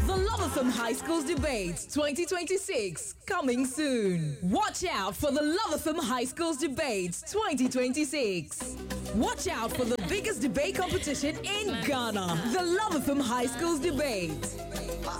The Love FM High Schools Debates 2026 coming soon. Watch out for the Love FM High Schools Debates 2026. Watch out for the biggest debate competition in Ghana, the Love FM High Schools Debate.